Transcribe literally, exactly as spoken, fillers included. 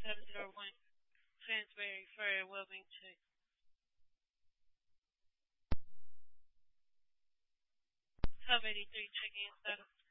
seven zero one, Transberry Ferry, Wilmington. twelve eighty-three, checking in status.